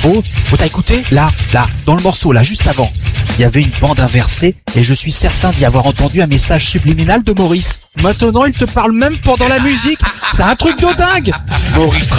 Oh, t'as écouté? Là, dans le morceau, là, juste avant. Il y avait une bande inversée et je suis certain d'y avoir entendu un message subliminal de Maurice. Maintenant, il te parle même pendant la musique. C'est un truc de dingue. Maurice